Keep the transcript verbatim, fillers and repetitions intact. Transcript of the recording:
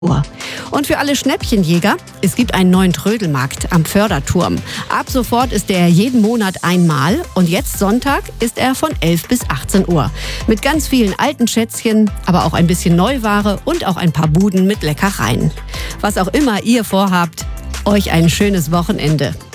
Uhr. Und für alle Schnäppchenjäger, es gibt einen neuen Trödelmarkt am Förderturm. Ab sofort ist er jeden Monat einmal und jetzt Sonntag ist er von elf bis achtzehn Uhr. Mit ganz vielen alten Schätzchen, aber auch ein bisschen Neuware und auch ein paar Buden mit Leckereien. Was auch immer ihr vorhabt, euch ein schönes Wochenende.